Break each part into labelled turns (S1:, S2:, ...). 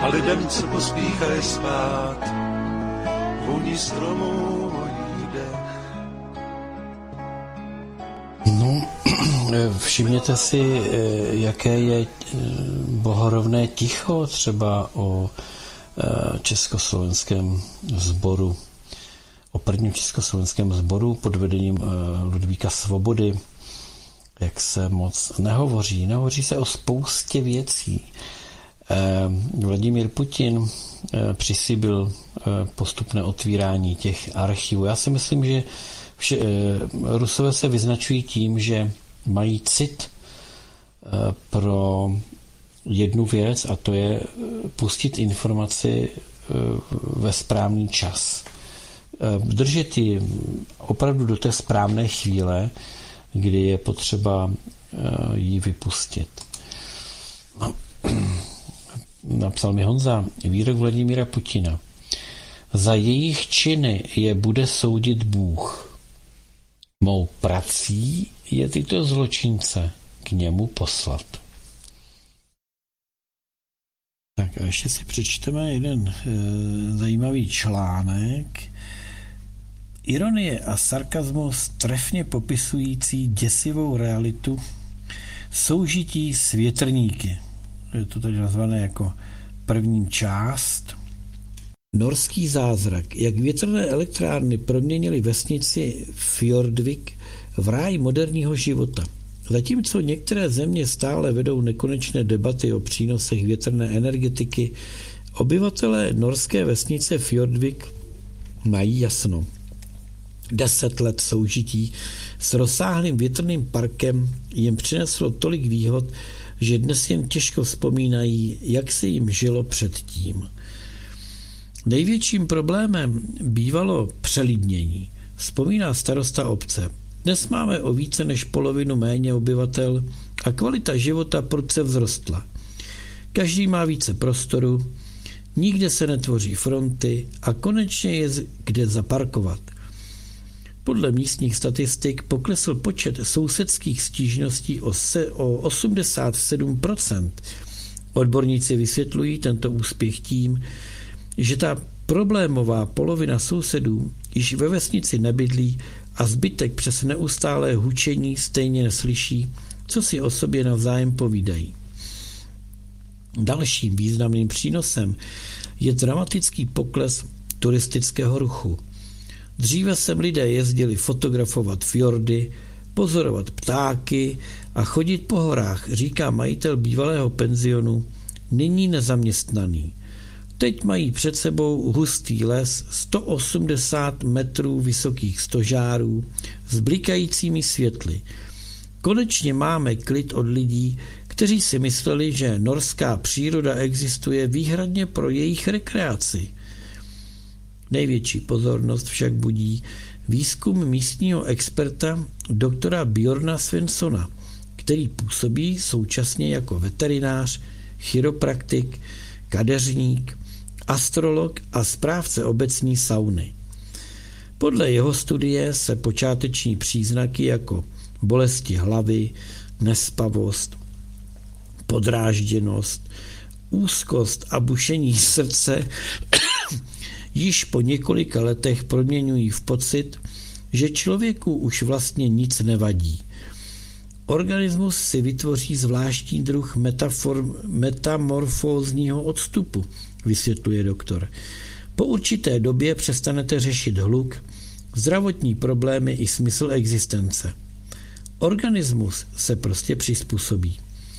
S1: a lidem, co pospíchají spát, vůní stromů voní dech.
S2: No, všimněte si, jaké je bohorovné ticho třeba o československém sboru, o prvním československém sboru pod vedením Ludvíka Svobody, jak se moc nehovoří. Nehovoří se o spoustě věcí. Vladimír Putin přislíbil postupné otvírání těch archivů. Já si myslím, že Rusové se vyznačují tím, že mají cit pro jednu věc, a to je pustit informaci ve správný čas. Držet ji opravdu do té správné chvíle, kdy je potřeba ji vypustit. Napsal mi Honza, výrok Vladimíra Putina. Za jejich činy je bude soudit Bůh. Mou prací je tyto zločince k němu poslat. Tak a ještě si přečteme jeden zajímavý článek. Ironie a sarkazmus trefně popisující děsivou realitu soužití s větrníky. Je to tady nazvané jako první část. Norský zázrak, jak větrné elektrárny proměnily vesnici Fjordvik v ráj moderního života. Zatímco některé země stále vedou nekonečné debaty o přínosech větrné energetiky, obyvatelé norské vesnice Fjordvik mají jasno. 10 let soužití s rozsáhlým větrným parkem jim přineslo tolik výhod, že dnes jen těžko vzpomínají, jak se jim žilo předtím. Největším problémem bývalo přelidnění, vzpomíná starosta obce. Dnes máme o více než polovinu méně obyvatel a kvalita života prudce vzrostla. Každý má více prostoru, nikde se netvoří fronty a konečně je kde zaparkovat. Podle místních statistik poklesl počet sousedských stížností o 87%. Odborníci vysvětlují tento úspěch tím, že ta problémová polovina sousedů již ve vesnici nebydlí a zbytek přes neustálé hučení stejně neslyší, co si o sobě navzájem povídají. Dalším významným přínosem je dramatický pokles turistického ruchu. Dříve sem lidé jezdili fotografovat fjordy, pozorovat ptáky a chodit po horách, říká majitel bývalého penzionu, nyní nezaměstnaný. Teď mají před sebou hustý les 180 metrů vysokých stožárů s blikajícími světly. Konečně máme klid od lidí, kteří si mysleli, že norská příroda existuje výhradně pro jejich rekreaci. Největší pozornost však budí výzkum místního experta doktora Bjorna Svenssona, který působí současně jako veterinář, chiropraktik, kadeřník, astrolog a správce obecní sauny. Podle jeho studie se počáteční příznaky jako bolesti hlavy, nespavost, podrážděnost, úzkost a bušení srdce již po několika letech proměňují v pocit, že člověku už vlastně nic nevadí. Organismus si vytvoří zvláštní druh metamorfózního odstupu, vysvětluje doktor. Po určité době přestanete řešit hluk, zdravotní problémy i smysl existence. Organismus se prostě přizpůsobí.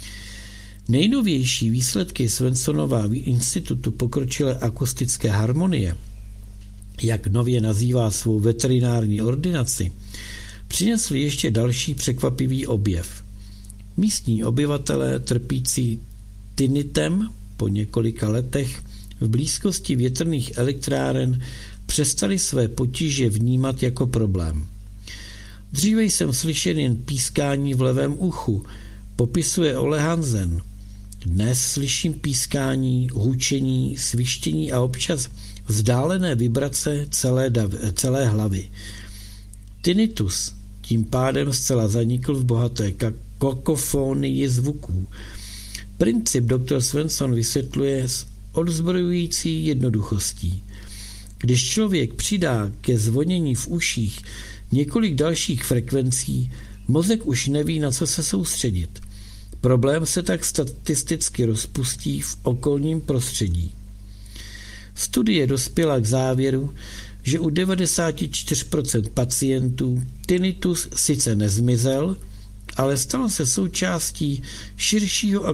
S2: Nejnovější výsledky Svenssonova institutu pokročilé akustické harmonie, jak nově nazývá svou veterinární ordinaci, přinesli ještě další překvapivý objev. Místní obyvatelé trpící tinnitem po několika letech v blízkosti větrných elektráren přestali své potíže vnímat jako problém. Dříve jsem slyšel jen pískání v levém uchu, popisuje Ole Hansen. Dnes slyším pískání, hučení, svištění a občas vzdálené vibrace celé hlavy. Tinnitus tím pádem zcela zanikl v bohaté kakofonii zvuků. Princip dr. Svensson vysvětluje odzbrojující jednoduchostí. Když člověk přidá ke zvonění v uších několik dalších frekvencí, mozek už neví, na co se soustředit. Problém se tak statisticky rozpustí v okolním prostředí. Studie dospěla k závěru, že u 94% pacientů tinnitus sice nezmizel, ale stal se součástí širšího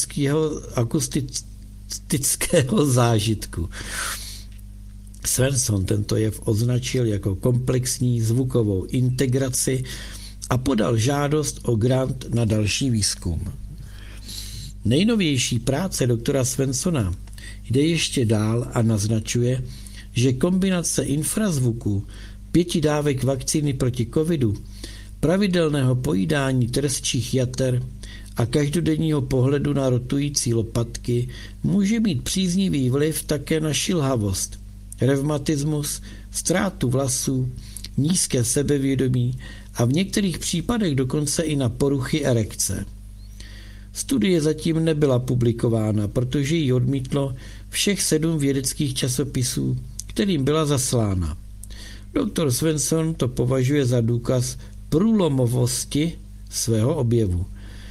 S2: akustického zážitku. Svensson tento jev označil jako komplexní zvukovou integraci a podal žádost o grant na další výzkum. Nejnovější práce doktora Svenssona jde ještě dál a naznačuje, že kombinace infrazvuku, 5 dávek vakcíny proti covidu, pravidelného pojídání trstčích jater a každodenního pohledu na rotující lopatky může mít příznivý vliv také na šilhavost, revmatismus, ztrátu vlasů, nízké sebevědomí a v některých případech dokonce i na poruchy erekce. Studie zatím nebyla publikována, protože ji odmítlo všech 7 vědeckých časopisů, kterým byla zaslána. Doktor Svensson to považuje za důkaz průlomovosti svého objevu.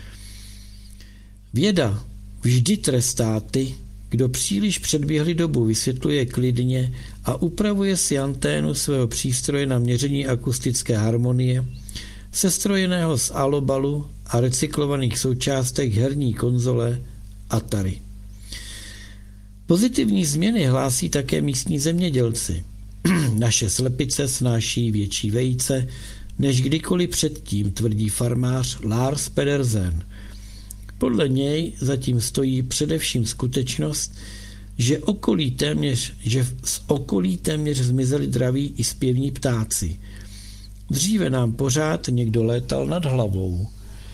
S2: Věda vždy trestá ty, kdo příliš předběhlý dobu vysvětluje klidně a upravuje si anténu svého přístroje na měření akustické harmonie, sestrojeného z alobalu a recyklovaných součástek herní konzole Atari. Pozitivní změny hlásí také místní zemědělci. Naše slepice snáší větší vejce než kdykoliv předtím, tvrdí farmář Lars Pedersen. Podle něj zatím stojí především skutečnost, že z okolí téměř zmizeli draví i zpěvní ptáci. Dříve nám pořád někdo létal nad hlavou.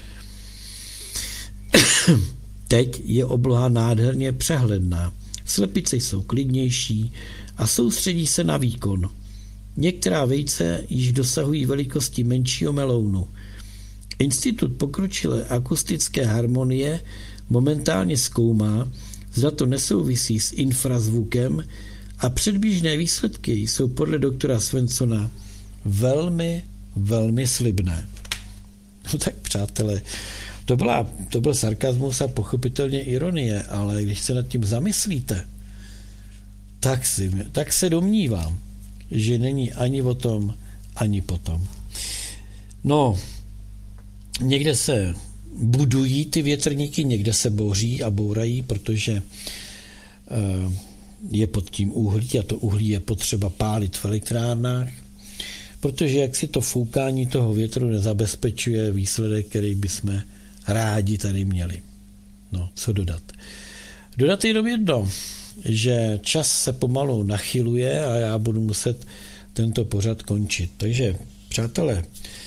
S2: Teď je obloha nádherně přehledná. Slepice jsou klidnější a soustředí se na výkon. Některá vejce již dosahují velikosti menšího melounu. Institut pokročilé akustické harmonie momentálně zkoumá, zda to nesouvisí s infrazvukem a předběžné výsledky jsou podle doktora Svenssona velmi, velmi slibné. No tak přátelé, to byl sarkazmus a pochopitelně ironie, ale když se nad tím zamyslíte, tak se domnívám, že není ani o tom, ani potom. No, někde se budují ty větrníky, někde se boří a bourají, protože je pod tím uhlí a to uhlí je potřeba pálit v elektrárnách, protože jak si to foukání toho větru nezabezpečuje výsledek, který bychom rádi tady měli. No, co dodat? Dodat jenom jedno, že čas se pomalu nachyluje a já budu muset tento pořad končit. Takže, přátelé,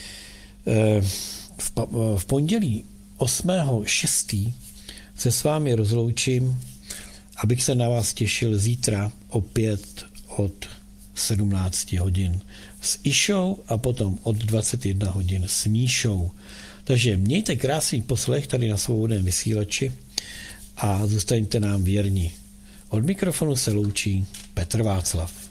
S2: v pondělí 8.6. se s vámi rozloučím, abych se na vás těšil zítra opět od 17 hodin s Išou a potom od 21 hodin s Míšou. Takže mějte krásný poslech tady na Svobodném vysílači a zůstaňte nám věrni. Od mikrofonu se loučí Petr Václav.